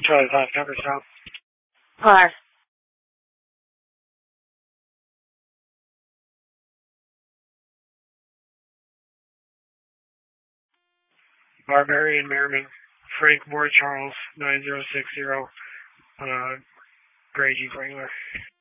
Charlie 5, cover stop. Car. Barbarian Merriman, Frank Moore Charles, 9060, Gray Jeep Wrangler.